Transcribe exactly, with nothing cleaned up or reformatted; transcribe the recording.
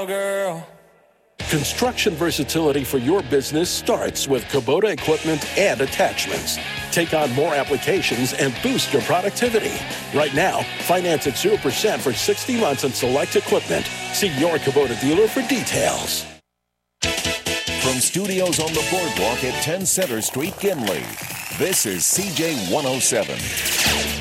Girl. Construction versatility for your business starts with Kubota equipment and attachments. Take on more applications and boost your productivity. Right now, finance at zero percent for sixty months on select equipment. See your Kubota dealer for details. From studios on the boardwalk at ten Center Street, Gimli, this is C J one oh seven.